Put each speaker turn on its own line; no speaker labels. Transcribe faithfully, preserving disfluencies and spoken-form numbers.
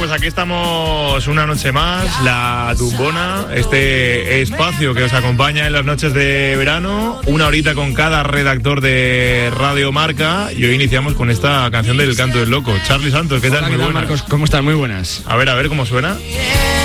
pues aquí estamos una noche más, La Tumbona, este espacio que os acompaña en las noches de verano, una horita con cada redactor de Radio Marca, y hoy iniciamos con esta canción del Canto del Loco. Charly Santos, ¿qué tal?
Hola,
Muy
¿qué tal,
buenas.
Marcos? ¿Cómo estás? Muy buenas.
A ver, a ver cómo suena.